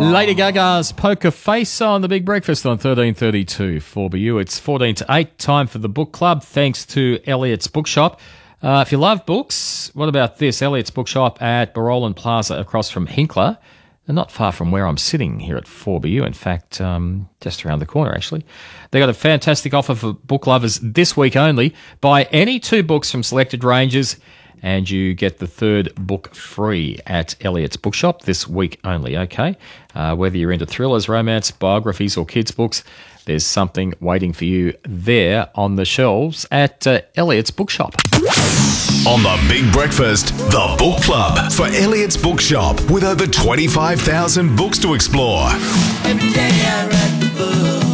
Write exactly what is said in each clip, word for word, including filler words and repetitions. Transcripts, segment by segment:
Lady Gaga's Poker Face on The Big Breakfast on thirteen thirty-two four B U. It's fourteen to eight, time for the book club, thanks to Elliot's Bookshop. Uh, if you love books, what about this? Elliot's Bookshop at Barolan Plaza across from Hinkler, and not far from where I'm sitting here at four B U. In fact, um, just around the corner, actually. They got a fantastic offer for book lovers this week only. Buy any two books from selected ranges and you get the third book free at Elliot's Bookshop this week only, okay? Uh, whether you're into thrillers, romance, biographies or kids' books, there's something waiting for you there on the shelves at uh, Elliot's Bookshop. On The Big Breakfast, the book club for Elliot's Bookshop with over twenty-five thousand books to explore. Every day I read the book.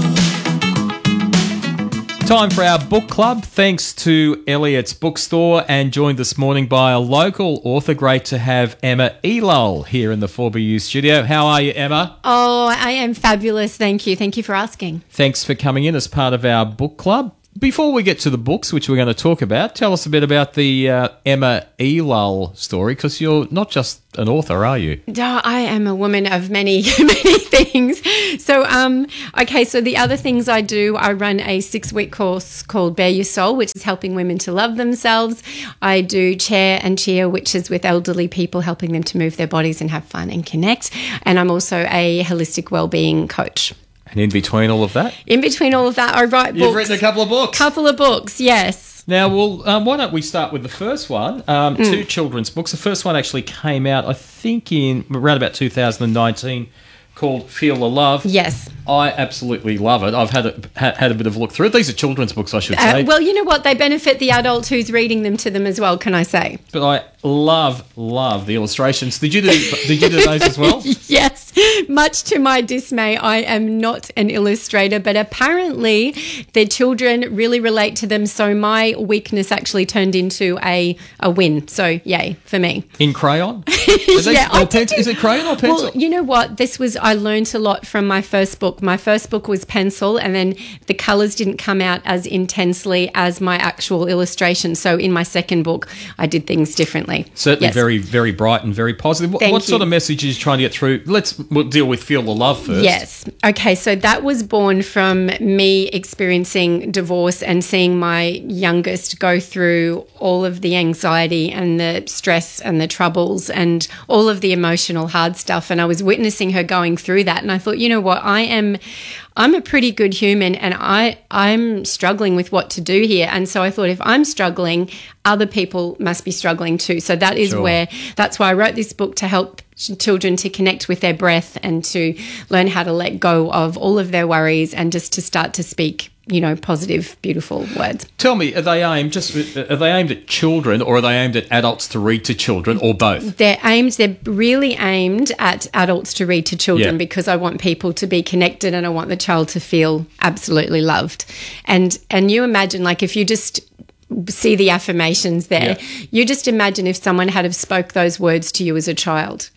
Time for our book club, thanks to Elliot's Bookstore, and joined this morning by a local author. Great to have Emma Elul here in the four B U studio. How are you, Emma? Oh, I am fabulous. Thank you. Thank you for asking. Thanks for coming in as part of our book club. Before we get to the books, which we're going to talk about, tell us a bit about the uh, Emma Elul story, because you're not just an author, are you? Oh, I am a woman of many, many things. So, um, okay, so the other things I do, I run a six-week course called Bare Your Soul, which is helping women to love themselves. I do Chair and Cheer, which is with elderly people, helping them to move their bodies and have fun and connect. And I'm also a holistic wellbeing coach. And in between all of that? In between all of that, I write books. You've written a couple of books. Couple of books, yes. Now, well, um, why don't we start with the first one? Um, mm. Two children's books. The first one actually came out, I think, in around about two thousand nineteen, called Feel the Love. Yes. I absolutely love it. I've had a, ha, had a bit of a look through it. These are children's books, I should say. Uh, well, you know what? They benefit the adult who's reading them to them as well, can I say? But I love, love the illustrations. Did you do, did you do those as well? Yes. Much to my dismay, I am not an illustrator, but apparently the children really relate to them, so my weakness actually turned into a, a win. So, yay, for me. In crayon? Is, yeah, they, or pen, is it crayon or pencil? Well, you know what? This was, I learned a lot from my first book. My first book was pencil, and then the colours didn't come out as intensely as my actual illustration. So in my second book, I did things differently. Certainly yes. very, very bright and very positive. What, Thank what you. sort of message is trying to get through? Let's we'll deal with Feel the Love first. Yes. Okay, so that was born from me experiencing divorce and seeing my youngest go through all of the anxiety and the stress and the troubles and all of the emotional hard stuff. And I was witnessing her going through that. And I thought, you know what, I am... I'm a pretty good human, and I, I'm struggling with what to do here. And so I thought, if I'm struggling, other people must be struggling too. So that is Sure. where, that's why I wrote this book, to help children to connect with their breath and to learn how to let go of all of their worries and just to start to speak, you know, positive, beautiful words. Tell me, are they aimed just are they aimed at children, or are they aimed at adults to read to children, or both? They're aimed, they're really aimed at adults to read to children, Yeah. because I want people to be connected and I want the child to feel absolutely loved. And and you imagine, like, if you just see the affirmations there, Yeah. you just imagine if someone had have spoke those words to you as a child.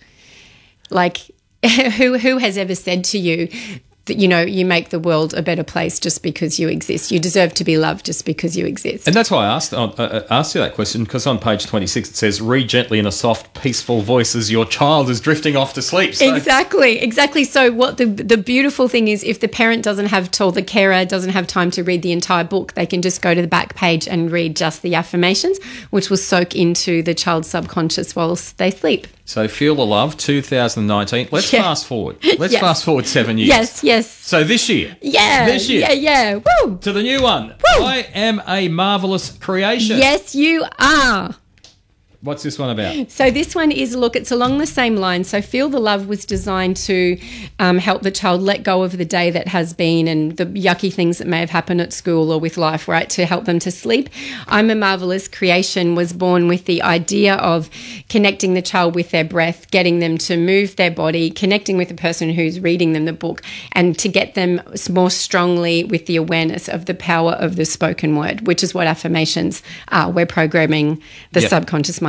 Like, who who has ever said to you that, you know, you make the world a better place just because you exist. You deserve to be loved just because you exist. And that's why I asked, uh, asked you that question, because on page twenty-six it says, read gently in a soft, peaceful voice as your child is drifting off to sleep. So Exactly, exactly. So what the the beautiful thing is, if the parent doesn't have to, or the carer doesn't have time to read the entire book, they can just go to the back page and read just the affirmations, which will soak into the child's subconscious whilst they sleep. So Feel the Love, two thousand nineteen. Let's Yeah. fast forward. Let's Yes. fast forward seven years. Yes, yes. So this year. Yeah. This year. Yeah, yeah. Woo. To the new one. Woo. I Am a Marvelous Creation. Yes, you are. What's this one about? So this one is, look, it's along the same line. So Feel the Love was designed to um, help the child let go of the day that has been and the yucky things that may have happened at school or with life, right, to help them to sleep. I'm a Marvelous Creation was born with the idea of connecting the child with their breath, getting them to move their body, connecting with the person who's reading them the book, and to get them more strongly with the awareness of the power of the spoken word, which is what affirmations are. We're programming the Yep. subconscious mind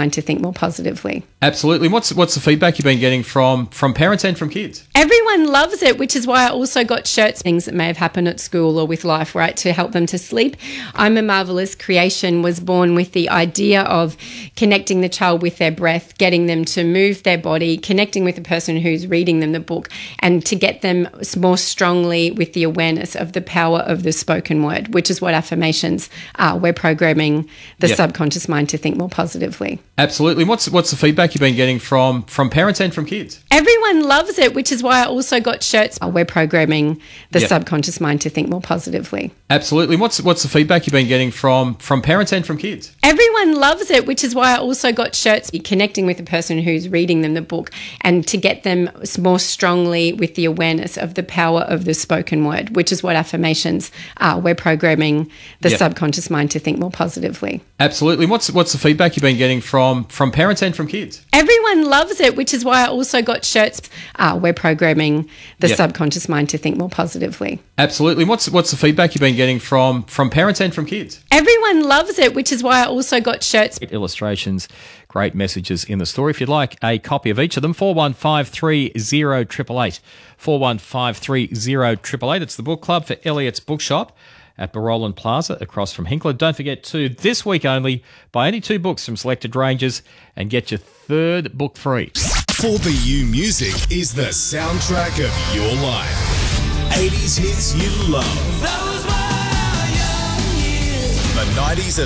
mind to think more positively. Absolutely. What's what's the feedback you've been getting from from parents and from kids? Everyone loves it, which is why I also got shirts, things that may have happened at school or with life, right, to help them to sleep. I'm a Marvelous Creation was born with the idea of connecting the child with their breath, getting them to move their body, connecting with the person who's reading them the book, and to get them more strongly with the awareness of the power of the spoken word, which is what affirmations are. We're programming the Yep. subconscious mind to think more positively. Absolutely. What's what's the feedback you've been getting from from parents and from kids? Everyone loves it, which is why I also got shirts. We're programming the Yep. subconscious mind to think more positively. Absolutely. What's what's the feedback you've been getting from from parents and from kids? Everyone loves it, which is why I also got shirts, connecting with the person who's reading them the book, and to get them more strongly with the awareness of the power of the spoken word, which is what affirmations are. We're programming the Yep. subconscious mind to think more positively. Absolutely. What's what's the feedback you've been getting from from parents and from kids? Everyone loves it, which is why I also got shirts. Ah, we're programming the Yep. subconscious mind to think more positively. Absolutely. What's what's the feedback you've been getting from from parents and from kids? Everyone loves it, which is why I also got shirts. Illustrations, great messages in the story. If you'd like a copy of each of them, four one five three zero eight eight eight. four one five three zero eight eight eight. It's the book club for Elliot's Bookshop at Barolan Plaza across from Hinkler. Don't forget to, this week only, buy any two books from selected ranges and get your third book free. four B U Music is the soundtrack of your life. eighties hits you love. Those were young years. The nineties